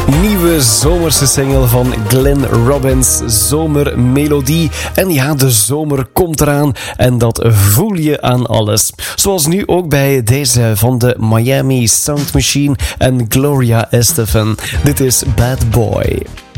Nieuwe zomerse single van Glenn Robbins, Zomermelodie. En ja, de zomer komt eraan en dat voel je aan alles. Zoals nu ook bij deze van de Miami Sound Machine en Gloria Estefan. Dit is Bad Boy.